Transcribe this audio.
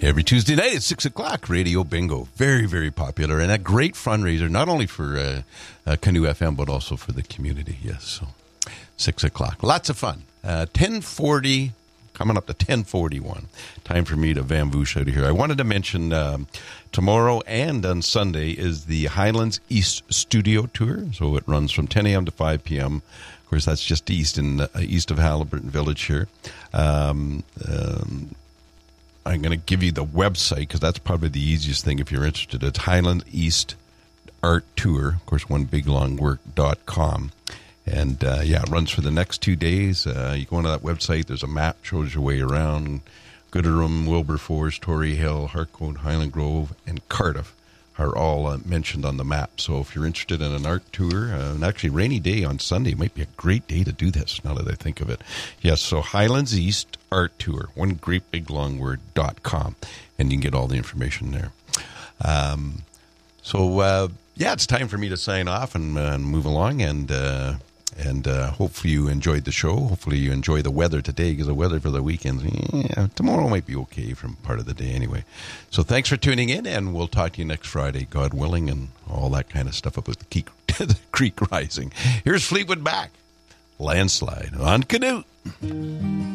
Every Tuesday night at 6 o'clock, Radio Bingo. Very, very popular and a great fundraiser, not only for Canoe FM, but also for the community. Yes, so 6 o'clock. Lots of fun. 10:40, coming up to 10:41. Time for me to vamoose out of here. I wanted to mention tomorrow and on Sunday is the Highlands East Studio Tour. So it runs from 10 a.m. to 5 p.m. Of course, that's just east of Haliburton Village here. I'm going to give you the website because that's probably the easiest thing if you're interested. It's Highland East Art Tour, of course, onebiglongwork.com. And, it runs for the next 2 days. You go onto that website, there's a map, shows your way around. Gooderham, Wilberforce, Tory Hill, Harcourt, Highland Grove, and Cardiff are all mentioned on the map. So if you're interested in an art tour, and actually rainy day on Sunday might be a great day to do this, now that I think of it. Yes, so Highlands East Art Tour, onebiglongword.com, and you can get all the information there. It's time for me to sign off and move along, and hopefully you enjoyed the show. Hopefully you enjoy the weather today, because the weather for the weekend, tomorrow might be okay from part of the day anyway. So thanks for tuning in, and we'll talk to you next Friday, God willing, and all that kind of stuff about the creek rising. Here's Fleetwood Mac, Landslide on Canoe.